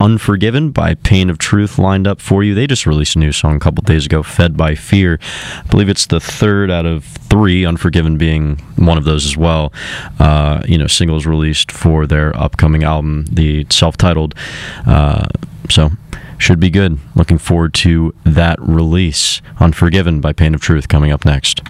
Unforgiven by Pain of Truth lined up for you. They just released a new song a couple days ago, Fed by Fear. I believe it's the third out of 3, Unforgiven being one of those as well. Singles released for their upcoming album, the self-titled. So should be good. Looking forward to that release. Unforgiven by Pain of Truth coming up next.